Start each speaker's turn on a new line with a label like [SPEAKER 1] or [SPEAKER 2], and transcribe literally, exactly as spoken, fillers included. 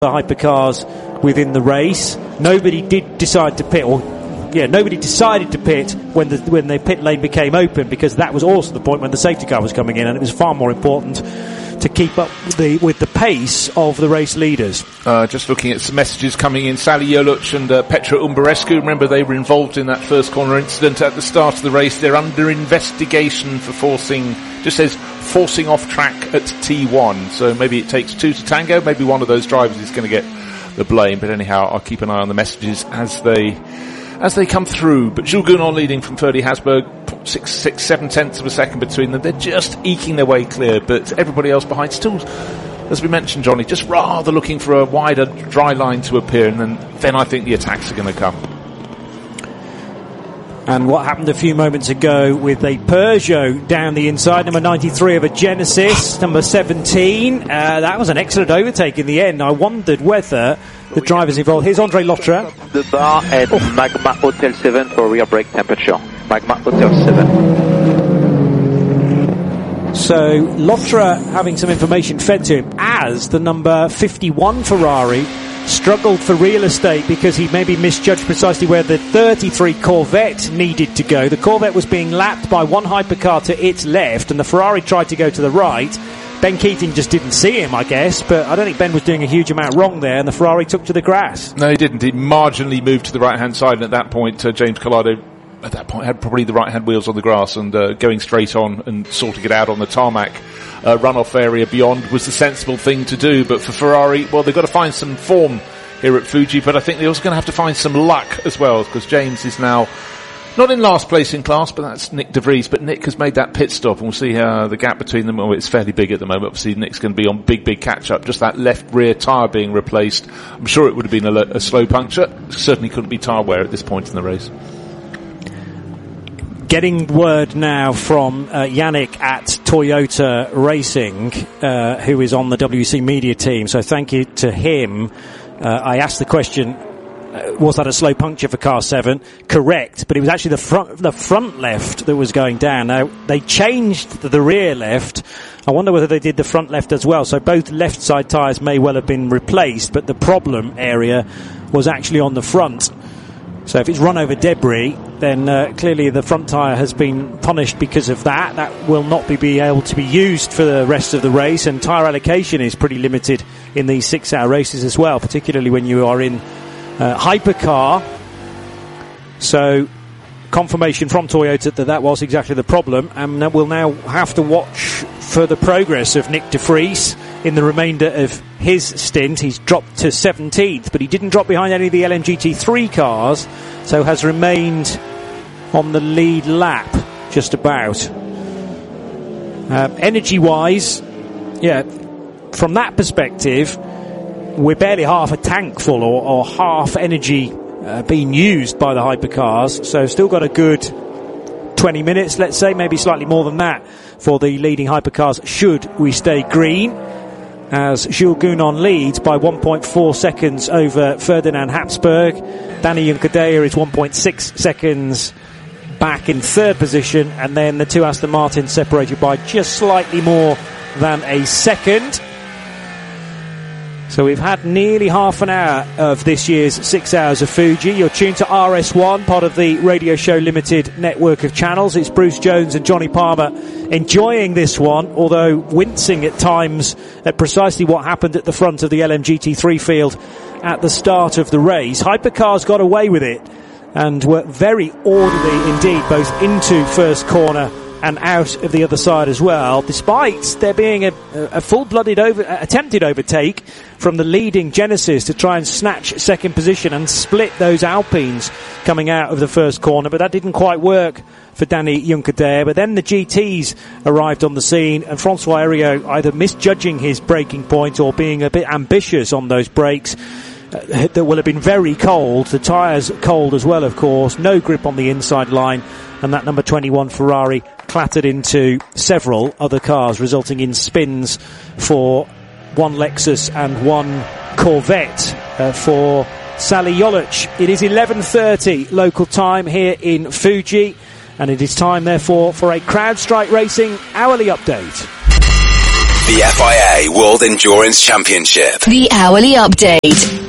[SPEAKER 1] the hypercars within the race. Nobody did decide to pit, or yeah, nobody decided to pit when the when the pit lane became open, because that was also the point when the safety car was coming in, and it was far more important to keep up with the, with the pace of the race leaders.
[SPEAKER 2] Uh, just looking at some messages coming in. Sally Joluc and uh, Petra Umberescu, remember they were involved in that first corner incident at the start of the race. They're under investigation for forcing, just says forcing off track at T one. So maybe it takes two to tango. Maybe one of those drivers is going to get the blame. But anyhow, I'll keep an eye on the messages as they as they come through. But Jules Gounon leading from Ferdy Hasberg, six, six, seven tenths of a second between them. They're just eking their way clear, but everybody else behind still, as we mentioned, Johnny, just rather looking for a wider dry line to appear, and then, then I think the attacks are going to come.
[SPEAKER 1] And what happened a few moments ago with a Peugeot down the inside, number ninety-three of a Genesis, number seventeen, uh, that was an excellent overtake in the end. I wondered whether the drivers involved. Here's Andre Lotra.
[SPEAKER 3] The bar at oh. Magma Hotel seven for rear brake temperature. Magma Hotel seven.
[SPEAKER 1] So Lotra having some information fed to him as the number fifty-one Ferrari struggled for real estate because he maybe misjudged precisely where the thirty-three Corvette needed to go. The Corvette was being lapped by one hypercar to its left, and the Ferrari tried to go to the right. Ben Keating just didn't see him, I guess, but I don't think Ben was doing a huge amount wrong there, and the Ferrari took to the grass.
[SPEAKER 2] No, he didn't. He marginally moved to the right-hand side, and at that point, uh, James Collado, at that point, had probably the right-hand wheels on the grass, and uh, going straight on and sorting it out on the tarmac uh, runoff area beyond was the sensible thing to do. But for Ferrari, well, they've got to find some form here at Fuji, but I think they're also going to have to find some luck as well, because James is now not in last place in class, but that's Nick De Vries. But Nick has made that pit stop, and we'll see how the gap between them, well, it's fairly big at the moment. Obviously, Nick's going to be on big, big catch-up. Just that left rear tyre being replaced. I'm sure it would have been a, a slow puncture. Certainly couldn't be tyre wear at this point in the race.
[SPEAKER 1] Getting word now from uh, Yannick at Toyota Racing, uh, who is on the W C Media team. So thank you to him. Uh, I asked the question, uh, was that a slow puncture for car seven? Correct, but it was actually the front, the front left that was going down. Now, they changed the rear left. I wonder whether they did the front left as well. So both left side tyres may well have been replaced, but the problem area was actually on the front. So if it's run over debris, then uh, clearly the front tyre has been punished because of that. That will not be, be able to be used for the rest of the race, and tyre allocation is pretty limited in these six-hour races as well, particularly when you are in uh, hypercar. So confirmation from Toyota that that was exactly the problem, and we'll now have to watch for the progress of Nick De Vries in the remainder of his stint. He's dropped to seventeenth, but he didn't drop behind any of the L M G T three cars, so has remained on the lead lap, just about. Uh, energy-wise, yeah, from that perspective, we're barely half a tank full, or, or half energy uh, being used by the hypercars, so still got a good twenty minutes, let's say, maybe slightly more than that, for the leading hypercars, should we stay green, as Jules Gounon leads by one point four seconds over Ferdinand Habsburg. Danny Juncadella is one point six seconds back in third position, and then the two Aston Martins separated by just slightly more than a second. So we've had nearly half an hour of this year's six hours of Fuji. You're tuned to R S one, part of the Radio Show Limited network of channels. It's Bruce Jones and Johnny Palmer enjoying this one, although wincing at times at precisely what happened at the front of the L M G T three field at the start of the race. Hypercars got away with it and were very orderly indeed, both into first corner and out of the other side as well, despite there being a, a full-blooded over, attempted overtake from the leading Genesis to try and snatch second position and split those Alpines coming out of the first corner, but that didn't quite work for Danny Juncadella. But then the G Ts arrived on the scene, and Francois Heriot either misjudging his braking point or being a bit ambitious on those brakes uh, that will have been very cold. The tyres cold as well, of course. No grip on the inside line, and that number twenty-one Ferrari clattered into several other cars, resulting in spins for one Lexus and one Corvette uh, for Sally Joluc. It is eleven thirty local time here in Fuji, and it is time therefore for a CrowdStrike Racing hourly update.
[SPEAKER 4] The F I A World Endurance Championship.
[SPEAKER 5] The hourly update.